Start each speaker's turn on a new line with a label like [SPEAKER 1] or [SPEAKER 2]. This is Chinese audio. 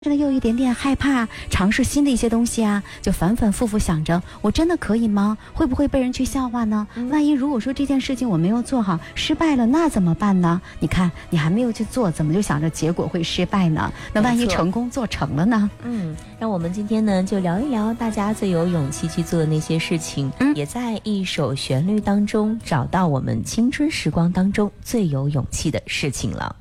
[SPEAKER 1] 真的又有一点点害怕尝试新的一些东西啊，就反反复复想着我真的可以吗？会不会被人去笑话呢？万一如果说这件事情我没有做好失败了，那怎么办呢？你看你还没有去做，怎么就想着结果会失败呢？那万一成功做成了呢？
[SPEAKER 2] 让我们今天呢就聊一聊大家最有勇气去做的那些事情，也在一首旋律当中找到我们青春时光当中最有勇气的事情了。